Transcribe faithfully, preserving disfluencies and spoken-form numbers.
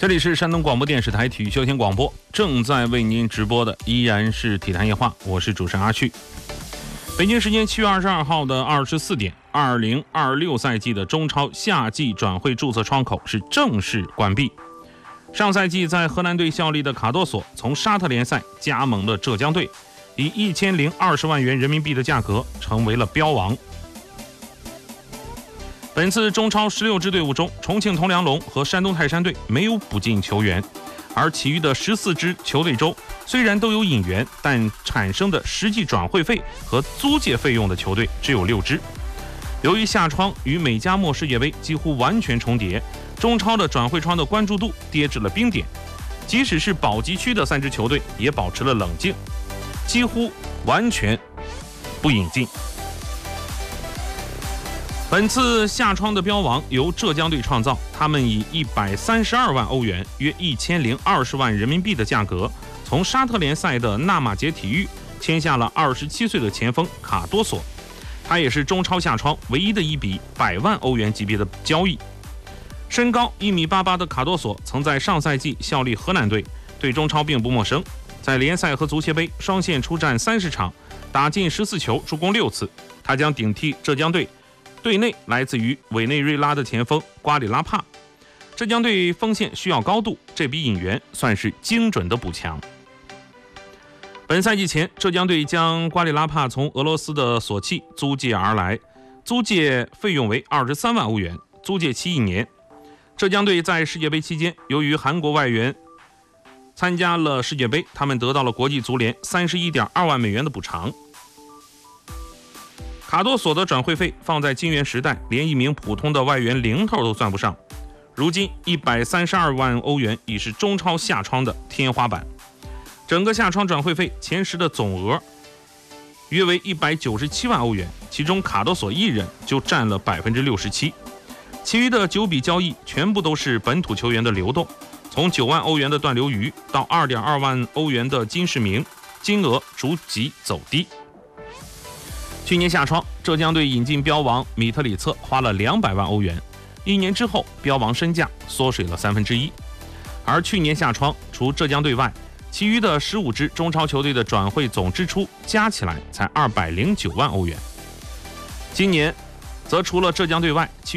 这里是山东广播电视台体育休闲广播，正在为您直播的依然是体坛夜话，我是主持人阿旭。北京时间七月二十二号的二十四点，二零二六赛季的中超夏季转会注册窗口是正式关闭。上赛季在河南队效力的卡多索从沙特联赛加盟了浙江队，以一千零二十万元人民币的价格成为了标王。本次中超十六支队伍中，重庆铜梁龙和山东泰山队没有补进球员，而其余的十四支球队中，虽然都有引援，但产生的实际转会费和租借费用的球队只有六支。由于夏窗与美加墨世界杯几乎完全重叠，中超的转会窗的关注度跌至了冰点。即使是保级区的三支球队也保持了冷静，几乎完全不引进。本次夏窗的标王由浙江队创造，他们以一百三十二万欧元，约一千零二十万人民币的价格，从沙特联赛的纳马杰体育签下了二十七岁的前锋卡多索，他也是中超夏窗唯一的一笔百万欧元级别的交易。身高一米八八的卡多索曾在上赛季效力河南队，对中超并不陌生，在联赛和足协杯双线出战三十场，打进十四球，助攻六次。他将顶替浙江队队内来自于委内瑞拉的前锋瓜里拉帕。浙江队锋线需要高度，这笔引援算是精准的补强。本赛季前，浙江队将瓜里拉帕从俄罗斯的索契租借而来，租借费用为二十三万欧元，租借期一年。浙江队在世界杯期间，由于韩国外援参加了世界杯，他们得到了国际足联三十一点二万美元的补偿。卡多索的转会费放在金元时代，连一名普通的外援零头都算不上。如今一百三十二万欧元已是中超夏窗的天花板。整个夏窗转会费前十的总额约为一百九十七万欧元，其中卡多索一人就占了百分之六十七。其余的九笔交易全部都是本土球员的流动，从九万欧元的段流鱼到二点二万欧元的金世明，金额逐级走低。去年夏窗，浙江队引进标王米特里策花了两百万欧元，一年之后，标王身价缩水了三分之一。而去年夏窗，除浙江队外，其余的十五支中超球队的转会总支出加起来才二百零九万欧元。今年，则除了浙江队外，其